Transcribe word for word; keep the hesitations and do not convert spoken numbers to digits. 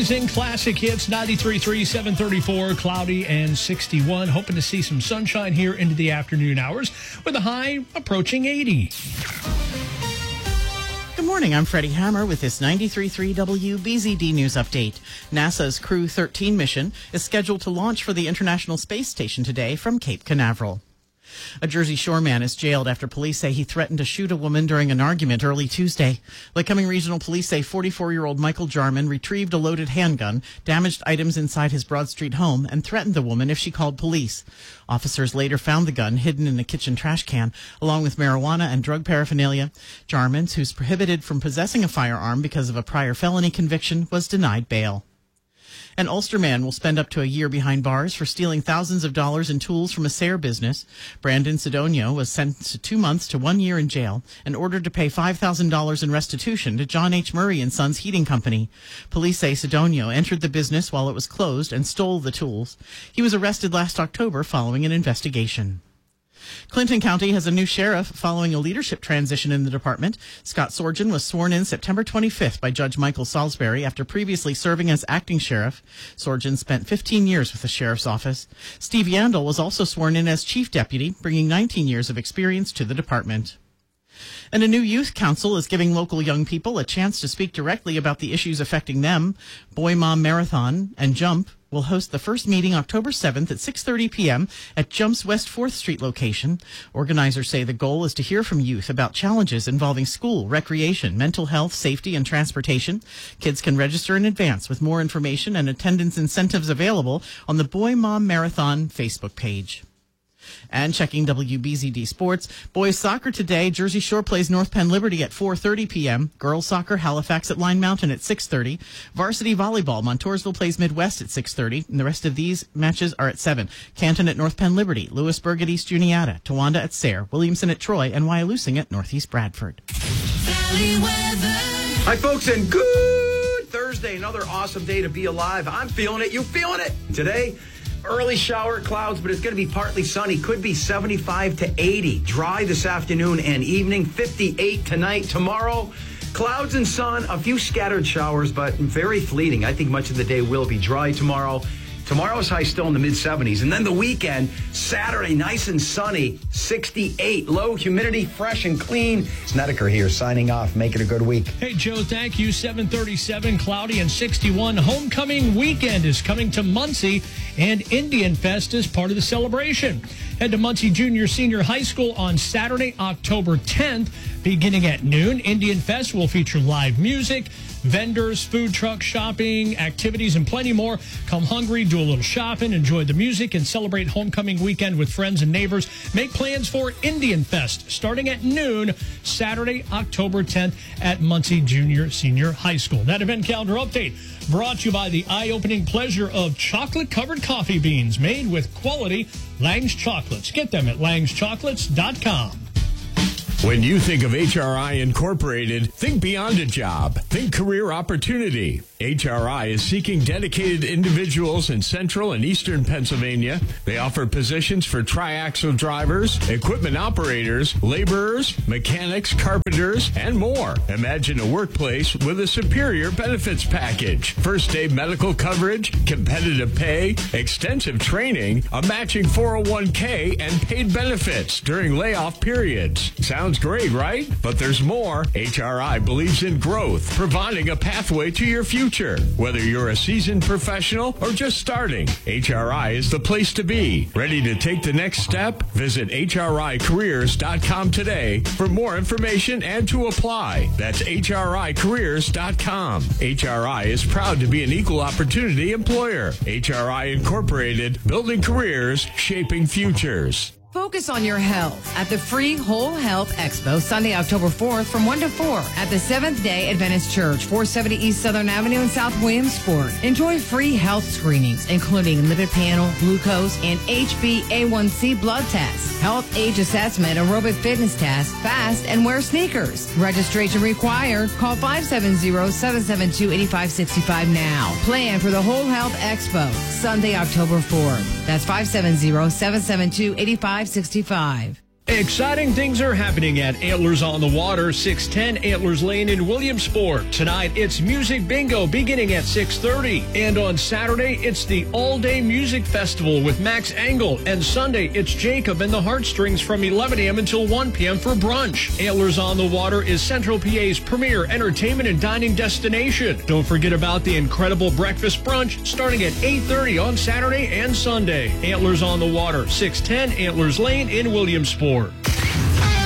Rising Classic Hits, ninety-three point three, seven thirty-four, cloudy and sixty-one. Hoping to see some sunshine here into the afternoon hours with a high approaching eighty. Good morning, I'm Freddie Hammer with this ninety-three point three W B Z D News Update. NASA's Crew thirteen mission is scheduled to launch for the International Space Station today from Cape Canaveral. A Jersey Shore man is jailed after police say he threatened to shoot a woman during an argument early Tuesday. Lycoming Regional Police say forty-four-year-old Michael Jarman retrieved a loaded handgun, damaged items inside his Broad Street home, and threatened the woman if she called police. Officers later found the gun hidden in a kitchen trash can, along with marijuana and drug paraphernalia. Jarman, who's prohibited from possessing a firearm because of a prior felony conviction, was denied bail. An Ulster man will spend up to a year behind bars for stealing thousands of dollars in tools from a Sayre business. Brandon Sidonio was sentenced to two months to one year in jail and ordered to pay five thousand dollars in restitution to John H. Murray and Sons Heating Company. Police say Sidonio entered the business while it was closed and stole the tools. He was arrested last October following an investigation. Clinton County has a new sheriff following a leadership transition in the department. Scott Sorgen was sworn in September twenty-fifth by Judge Michael Salisbury after previously serving as acting sheriff. Sorgen spent fifteen years with the sheriff's office. Steve Yandel was also sworn in as chief deputy, bringing nineteen years of experience to the department. And a new youth council is giving local young people a chance to speak directly about the issues affecting them. Boy Mom Marathon and Jump will host the first meeting October seventh at six thirty p.m. at Jump's West fourth Street location. Organizers say the goal is to hear from youth about challenges involving school, recreation, mental health, safety, and transportation. Kids can register in advance with more information and attendance incentives available on the Boy Mom Marathon Facebook page. And checking W B Z D Sports, boys soccer today, Jersey Shore plays North Penn Liberty at four thirty p.m. Girls soccer, Halifax at Line Mountain at six thirty. Varsity volleyball, Montoursville plays Midwest at six thirty. And the rest of these matches are at seven. Canton at North Penn Liberty, Lewisburg at East Juniata, Towanda at Sayre, Williamson at Troy, and Wyalusing at Northeast Bradford. Hi, folks, and good Thursday. Another awesome day to be alive. I'm feeling it. You feeling it? Today, early shower clouds, but it's going to be partly sunny. Could be seventy-five to eighty. Dry this afternoon and evening. fifty-eight tonight. Tomorrow, clouds and sun. A few scattered showers, but very fleeting. I think much of the day will be dry tomorrow. Tomorrow's high still in the mid seventies. And then the weekend, Saturday, nice and sunny, sixty-eight. Low humidity, fresh and clean. Snedeker here signing off. Make it a good week. Hey, Joe, thank you. seven thirty-seven, cloudy and sixty-one. Homecoming weekend is coming to Muncie, and Indian Fest is part of the celebration. Head to Muncie Junior Senior High School on Saturday, October tenth, beginning at noon. Indian Fest will feature live music, vendors, food truck shopping, activities, and plenty more. Come hungry, do a little shopping, enjoy the music, and celebrate homecoming weekend with friends and neighbors. Make plans for Indian Fest starting at noon, Saturday, October tenth at Muncie Junior Senior High School. That event calendar update brought to you by the eye-opening pleasure of chocolate-covered coffee beans made with quality Lang's Chocolates. Get them at langs chocolates dot com. When you think of H R I Incorporated, think beyond a job. Think career opportunity. H R I is seeking dedicated individuals in central and eastern Pennsylvania. They offer positions for triaxle drivers, equipment operators, laborers, mechanics, carpenters, and more. Imagine a workplace with a superior benefits package. First day medical coverage, competitive pay, extensive training, a matching four oh one k, and paid benefits during layoff periods. Sounds great, right? But there's more. H R I believes in growth, providing a pathway to your future. Whether you're a seasoned professional or just starting, H R I is the place to be. Ready to take the next step? Visit H R I careers dot com today for more information and to apply. That's H R I careers dot com. H R I is proud to be an equal opportunity employer. H R I Incorporated, building careers, shaping futures. Focus on your health at the free Whole Health Expo Sunday, October fourth from one to four at the Seventh-day Adventist Church, four seventy East Southern Avenue in South Williamsport. Enjoy free health screenings, including lipid panel, glucose, and H b A one c blood tests, health age assessment, aerobic fitness test, fast, and wear sneakers. Registration required. Call five seven zero, seven seven two, eight five six five now. Plan for the Whole Health Expo Sunday, October fourth. That's five seven zero, seven seven two, eight five six five. Exciting things are happening at Antlers on the Water, six ten Antlers Lane in Williamsport. Tonight, it's Music Bingo beginning at six thirty. And on Saturday, it's the All-Day Music Festival with Max Engel. And Sunday, it's Jacob and the Heartstrings from eleven a.m. until one p.m. for brunch. Antlers on the Water is Central P A's premier entertainment and dining destination. Don't forget about the incredible breakfast brunch starting at eight thirty on Saturday and Sunday. Antlers on the Water, six ten Antlers Lane in Williamsport.